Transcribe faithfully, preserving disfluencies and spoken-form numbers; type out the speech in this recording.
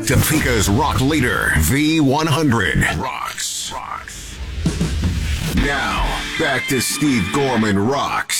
Topeka's rock leader, V one hundred. Rocks. Rocks. Now, back to Steve Gorman Rocks.